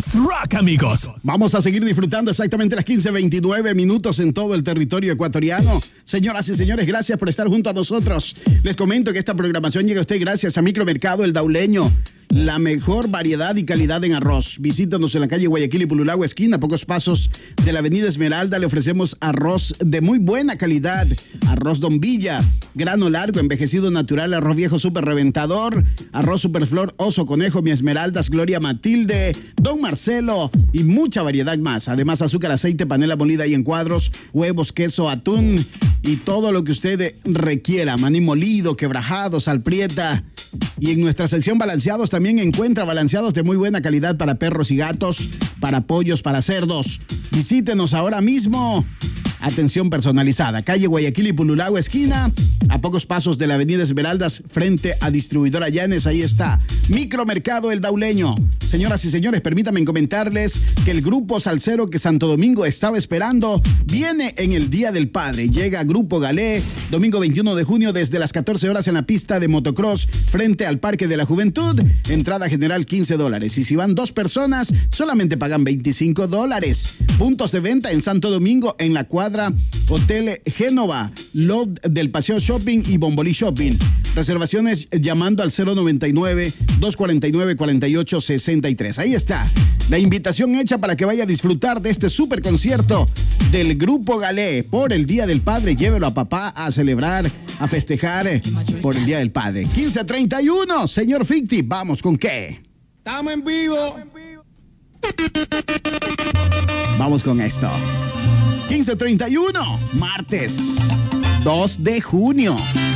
más rock, amigos. Vamos a seguir disfrutando exactamente las 15:29 minutos en todo el territorio ecuatoriano. Señoras y señores, gracias por estar junto a nosotros. Les comento que esta programación llega a usted gracias a Micromercado El Dauleño. La mejor variedad y calidad en arroz. Visítanos en la calle Guayaquil y Pululagua, esquina, a pocos pasos de la avenida Esmeralda. Le ofrecemos arroz de muy buena calidad. Arroz Don Villa, grano largo, envejecido natural, arroz viejo súper reventador, arroz superflor, oso, conejo, mi Esmeraldas, Gloria Matilde, Don Marcelo y mucha variedad más. Además, azúcar, aceite, panela molida y en cuadros, huevos, queso, atún y todo lo que usted requiera. Maní molido, quebrajado, salprieta. Y en nuestra sección balanceados también encuentra balanceados de muy buena calidad para perros y gatos, para pollos, para cerdos. Visítenos ahora mismo. Atención personalizada. Calle Guayaquil y Pululagua, esquina, a pocos pasos de la avenida Esmeraldas, frente a Distribuidora Llanes. Ahí está Micromercado El Dauleño. Señoras y señores, permítanme comentarles que el grupo salsero que Santo Domingo estaba esperando viene en el Día del Padre. Llega Grupo Galé, domingo 21 de junio desde las 14 horas en la pista de motocross frente al Parque de la Juventud. Entrada general $15. Y si van 2 personas, solamente pagan $25. Puntos de venta en Santo Domingo, en la cuadra Hotel Génova, Lot del Paseo Shopping y Bombolí Shopping. Reservaciones llamando al 099-249-4863. Ahí está la invitación hecha para que vaya a disfrutar de este super concierto del Grupo Galé por el Día del Padre. Llévelo a papá a celebrar, a festejar por el Día del Padre. 15:31, señor Ficti, ¿vamos con qué? Estamos en vivo. Vamos con esto. 15:31, martes 2 de junio.